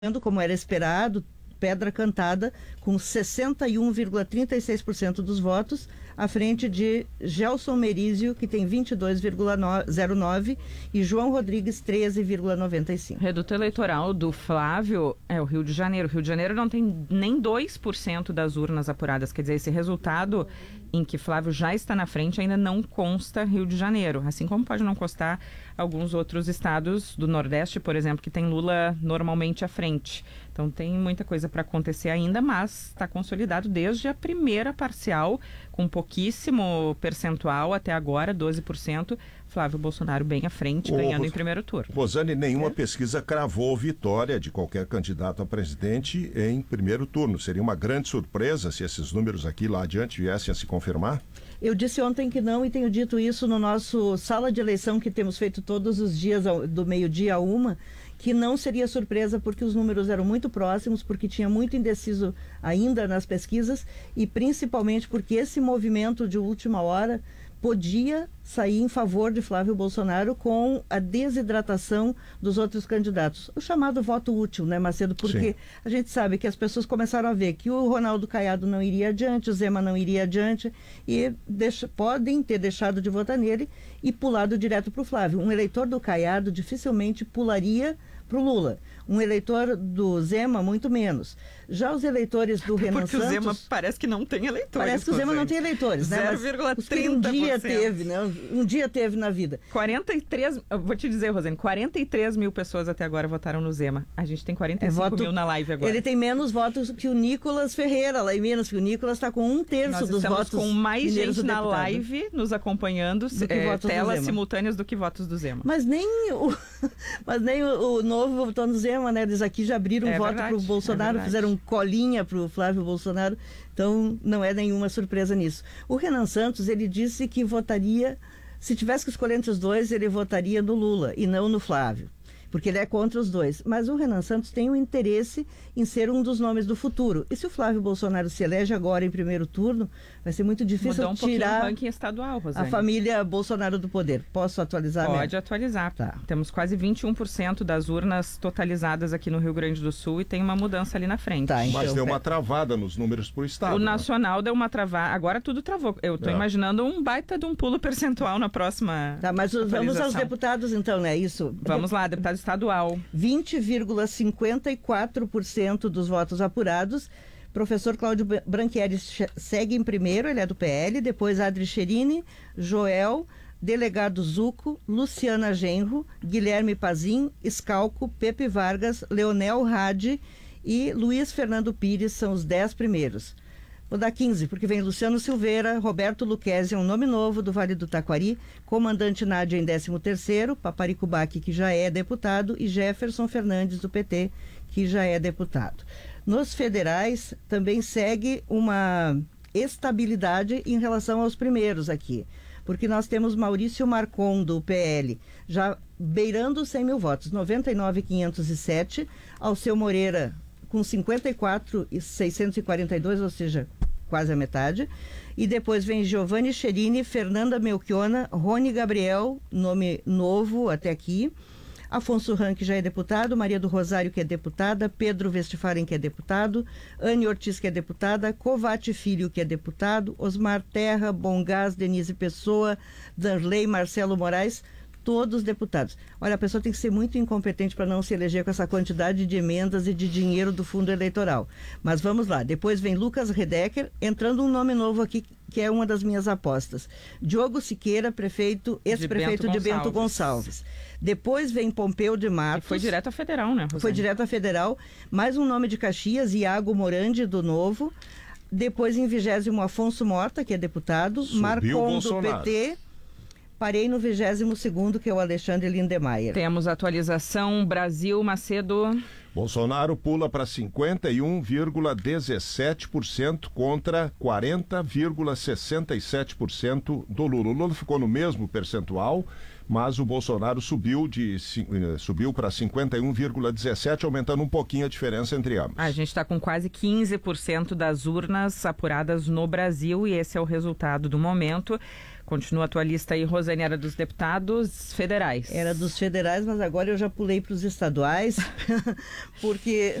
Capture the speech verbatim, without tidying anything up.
como era esperado, Pedra Cantada, com sessenta e um vírgula trinta e seis por cento dos votos, à frente de Gelson Merizio, que tem vinte e dois vírgula zero nove por cento, e João Rodrigues, treze vírgula noventa e cinco por cento. Reduto eleitoral do Flávio é o Rio de Janeiro. O Rio de Janeiro não tem nem dois por cento das urnas apuradas. Quer dizer, esse resultado em que Flávio já está na frente ainda não consta Rio de Janeiro. Assim como pode não constar alguns outros estados do Nordeste, por exemplo, que tem Lula normalmente à frente. Então tem muita coisa para acontecer ainda, mas está consolidado desde a primeira parcial, com pouquíssimo percentual até agora, doze por cento. Flávio Bolsonaro bem à frente, Ô, ganhando Ros... em primeiro turno. Rosane, nenhuma é. pesquisa cravou vitória de qualquer candidato a presidente em primeiro turno. Seria uma grande surpresa se esses números aqui lá adiante viessem a se confirmar? Eu disse ontem que não e tenho dito isso no nosso sala de eleição que temos feito todos os dias do meio-dia a uma, que não seria surpresa porque os números eram muito próximos, porque tinha muito indeciso ainda nas pesquisas e principalmente porque esse movimento de última hora podia sair em favor de Flávio Bolsonaro com a desidratação dos outros candidatos. O chamado voto útil, né, Macedo? Porque Sim. a gente sabe que as pessoas começaram a ver que o Ronaldo Caiado não iria adiante, o Zema não iria adiante e deixa, podem ter deixado de votar nele e pulado direto para o Flávio. Um eleitor do Caiado dificilmente pularia para o Lula. Um eleitor do Zema, muito menos. Já os eleitores do Renan Porque Santos... Porque o Zema parece que não tem eleitores. Parece que o Zema não tem eleitores, né? zero vírgula trinta por cento. Um dia teve, né? Um dia teve na vida. quarenta e três, vou te dizer, Rosane, quarenta e três mil pessoas até agora votaram no Zema. A gente tem quarenta e cinco é voto, mil na live agora. Ele tem menos votos que o Nicolas Ferreira, lá em Minas, que o Nicolas está com um terço Nós dos votos. Com mais gente na deputado. live nos acompanhando, é, telas simultâneas do que votos do Zema. Mas nem o, mas nem o, o novo votou no Zema, né? Eles aqui já abriram é voto para o Bolsonaro, é fizeram colinha para o Flávio Bolsonaro, então não é nenhuma surpresa nisso. O Renan Santos, ele disse que votaria, se tivesse que escolher entre os dois, ele votaria no Lula e não no Flávio, porque ele é contra os dois. Mas o Renan Santos tem um interesse em ser um dos nomes do futuro. E se o Flávio Bolsonaro se elege agora em primeiro turno, vai ser muito difícil um tirar o ranking estadual, Rosane. a família Bolsonaro do poder. Posso atualizar? Pode mesmo? atualizar. Tá. Temos quase vinte e um por cento das urnas totalizadas aqui no Rio Grande do Sul e tem uma mudança ali na frente. Tá, então, Mas deu uma travada nos números pro estado. O né? nacional deu uma travada. Agora tudo travou. Eu estou é. imaginando um baita de um pulo percentual na próxima Tá, mas vamos aos deputados então, né? Isso. Vamos lá, deputado estadual. vinte vírgula cinquenta e quatro por cento dos votos apurados. Professor Cláudio Branchieri segue em primeiro, ele é do P L, depois Adri Cherini, Joel, Delegado Zuco, Luciana Genro, Guilherme Pazin, Scalco, Pepe Vargas, Leonel Hadi e Luiz Fernando Pires são os dez primeiros. Vou dar quinze, porque vem Luciano Silveira, Roberto Luquezzi, um nome novo do Vale do Taquari, Comandante Nádia em décimo terceiro, Paparico Baque, que já é deputado, e Jefferson Fernandes, do P T, que já é deputado. Nos federais, também segue uma estabilidade em relação aos primeiros aqui, porque nós temos Maurício Marcon, do P L, já beirando cem mil votos, noventa e nove mil quinhentos e sete, Alceu Moreira, com cinquenta e quatro mil seiscentos e quarenta e dois, ou seja, quase a metade. E depois vem Giovanni Cherini, Fernanda Melchiona, Rony Gabriel, nome novo até aqui, Afonso Ran, que já é deputado, Maria do Rosário, que é deputada, Pedro Westphalen, que é deputado, Anne Ortiz, que é deputada, Covati Filho, que é deputado, Osmar Terra, Bongás, Denise Pessoa, Danley, Marcelo Moraes, todos deputados. Olha, a pessoa tem que ser muito incompetente para não se eleger com essa quantidade de emendas e de dinheiro do fundo eleitoral. Mas vamos lá. Depois vem Lucas Redecker, entrando um nome novo aqui, que é uma das minhas apostas. Diogo Siqueira, prefeito, ex-prefeito de, Bento, de Bento Gonçalves. Depois vem Pompeu de Matos. E foi direto à federal, né, Rosane? Foi direto à federal. Mais um nome de Caxias, Iago Morandi, do Novo. Depois, em vigésimo, Afonso Mota, que é deputado. Subiu Marcon, do Bolsonaro. P T. Parei no vigésimo segundo, que é o Alexandre Lindemeyer. Temos atualização Brasil, Macedo. Bolsonaro pula para cinquenta e um vírgula dezessete por cento contra quarenta vírgula sessenta e sete por cento do Lula. O Lula ficou no mesmo percentual, mas o Bolsonaro subiu, de, subiu para cinquenta e um vírgula dezessete por cento, aumentando um pouquinho a diferença entre ambos. A gente está com quase quinze por cento das urnas apuradas no Brasil e esse é o resultado do momento. Continua a tua lista aí, Rosane, era dos deputados federais. Era dos federais, mas agora eu já pulei para os estaduais, porque